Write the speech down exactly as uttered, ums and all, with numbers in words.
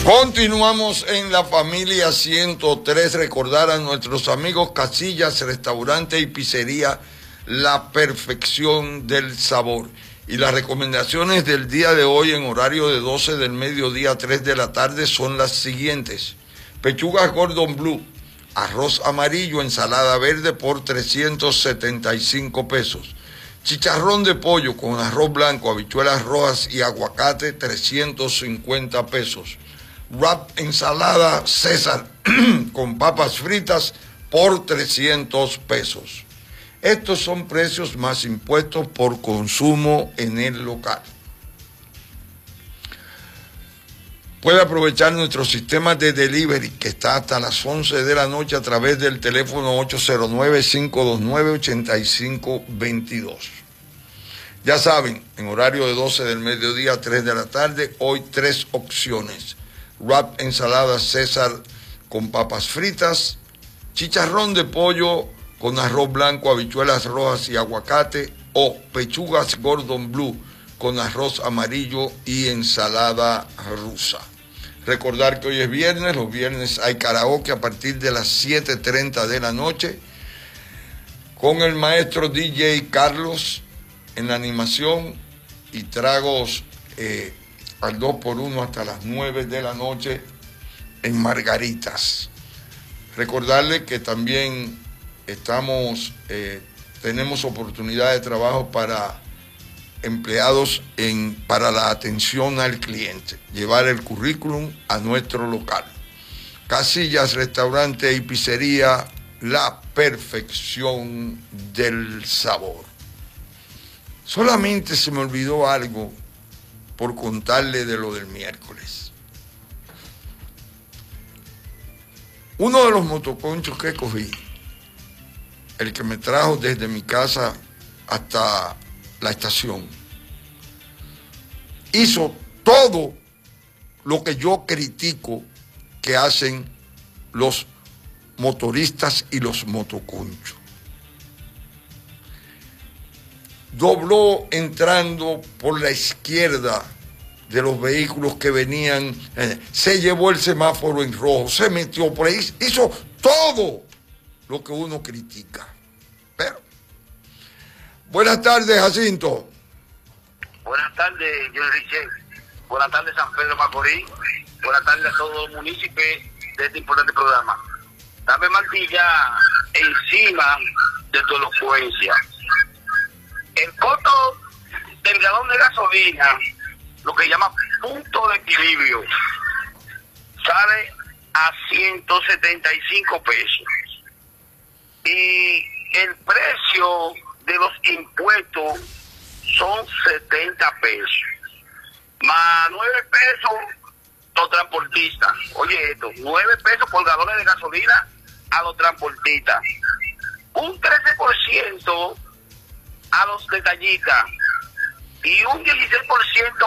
Continuamos en la familia ciento tres. Recordar a nuestros amigos Casillas, restaurante y pizzería, la perfección del sabor. Y las recomendaciones del día de hoy en horario de doce del mediodía a tres de la tarde son las siguientes: pechugas Gordon Blue, arroz amarillo, ensalada verde por trescientos setenta y cinco pesos. Chicharrón de pollo con arroz blanco, habichuelas rojas y aguacate, trescientos cincuenta pesos. Wrap ensalada César con papas fritas por trescientos pesos. Estos son precios más impuestos por consumo en el local. Puede aprovechar nuestro sistema de delivery que está hasta las once de la noche a través del teléfono ocho cero nueve, cinco dos nueve, ocho cinco dos dos. Ya saben, en horario de doce del mediodía a tres de la tarde, hoy tres opciones: wrap ensalada César con papas fritas, chicharrón de pollo con arroz blanco, habichuelas rojas y aguacate, o pechugas Gordon Blue con arroz amarillo y ensalada rusa. Recordar que hoy es viernes, los viernes hay karaoke a partir de las siete y treinta de la noche, con el maestro D J Carlos en la animación, y tragos eh, al dos por uno hasta las nueve de la noche en Margaritas. Recordarle que también estamos, eh, tenemos oportunidad de trabajo para empleados en, para la atención al cliente, llevar el currículum a nuestro local. Casillas, restaurante y pizzería, la perfección del sabor. Solamente se me olvidó algo por contarle de lo del miércoles. Uno de los motoconchos que cogí, el que me trajo desde mi casa hasta la estación, hizo todo lo que yo critico que hacen los motoristas y los motoconchos. Dobló entrando por la izquierda de los vehículos que venían, eh, se llevó el semáforo en rojo, se metió por ahí, hizo todo lo que uno critica. Pero, buenas tardes, Jacinto. Buenas tardes, John Richet. Buenas tardes, San Pedro Macorís. Buenas tardes a todos los municipios de este importante programa. Dame martilla encima de tu elocuencia. El costo del galón de gasolina, lo que llama punto de equilibrio, sale a ciento setenta y cinco pesos. Y el precio de los impuestos son setenta pesos. Más nueve pesos los transportistas. Oye esto, nueve pesos por galones de gasolina a los transportistas. Un trece por ciento a los detallistas y un dieciséis por ciento